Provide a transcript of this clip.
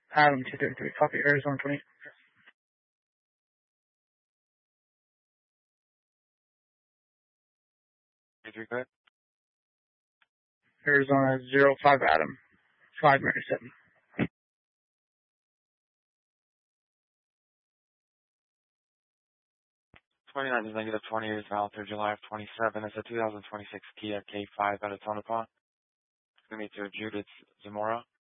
Adam 233, copy, Arizona 20. Good. Arizona 05 Adam, 5 Mary 7. 29 is negative 20 is valid through July of 27. It's a 2026 Kia K5 out of Tonopah. It's going to be to Judith Zamora.